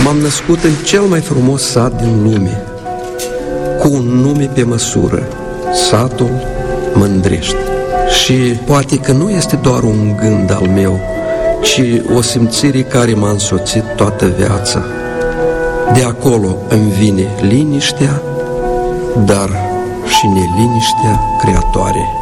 M-am născut în cel mai frumos sat din lume, cu un nume pe măsură, satul Mândrești. Și poate că nu este doar un gând al meu, ci o simțire care m-a însoțit toată viața. De acolo îmi vine liniștea, dar și neliniștea creatoare.